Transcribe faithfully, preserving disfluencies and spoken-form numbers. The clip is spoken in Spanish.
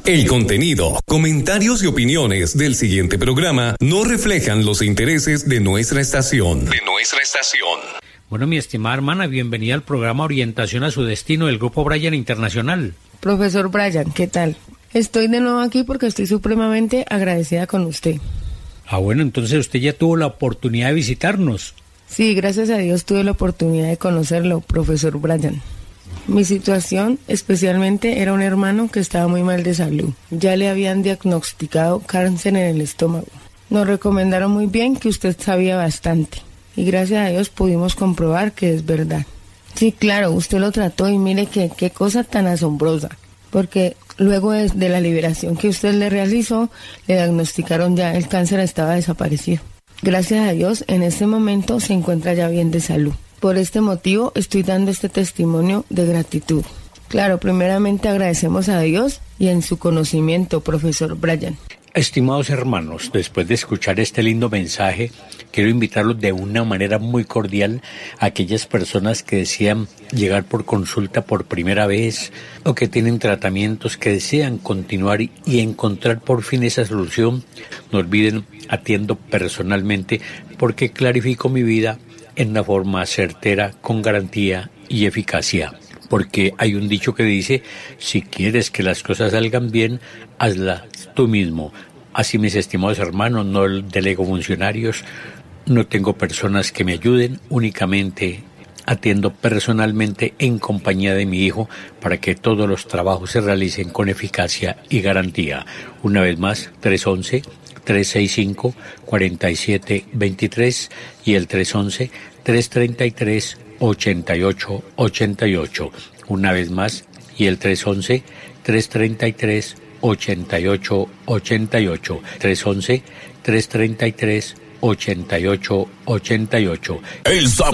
El contenido, comentarios y opiniones del siguiente programa no reflejan los intereses de nuestra estación. De nuestra estación. Bueno, mi estimada hermana, bienvenida al programa Orientación a su Destino del Grupo Brian Internacional. Profesor Brian, ¿qué tal? Estoy de nuevo aquí porque estoy supremamente agradecida con usted. Ah, bueno, entonces usted ya tuvo la oportunidad de visitarnos. Sí, gracias a Dios tuve la oportunidad de conocerlo, profesor Brian. Mi situación especialmente era un hermano que estaba muy mal de salud. Ya le habían diagnosticado cáncer en el estómago. Nos recomendaron muy bien que usted sabía bastante. Y gracias a Dios pudimos comprobar que es verdad. Sí, claro, usted lo trató y mire que qué cosa tan asombrosa. Porque luego de, de la liberación que usted le realizó, le diagnosticaron ya el cáncer estaba desaparecido. Gracias a Dios, en este momento se encuentra ya bien de salud. Por este motivo estoy dando este testimonio de gratitud. Claro, primeramente agradecemos a Dios y en su conocimiento, profesor Brian. Estimados hermanos, después de escuchar este lindo mensaje, quiero invitarlos de una manera muy cordial a aquellas personas que desean llegar por consulta por primera vez o que tienen tratamientos que desean continuar y encontrar por fin esa solución. No olviden, atiendo personalmente porque clarifico mi vida en una forma certera, con garantía y eficacia. Porque hay un dicho que dice, si quieres que las cosas salgan bien, hazlas tú mismo. Así, mis estimados hermanos, no delego funcionarios, no tengo personas que me ayuden, únicamente atiendo personalmente en compañía de mi hijo para que todos los trabajos se realicen con eficacia y garantía. Una vez más, tres once, tres sesenta y cinco, cuarenta y siete veintitrés y el tres once, tres treinta y tres, ochenta y ocho ochenta y ocho. Una vez más, y el tres once, tres treinta y tres, ochenta y ocho ochenta y ocho. tres once, tres treinta y tres, ochenta y ocho ochenta y ocho. El sabor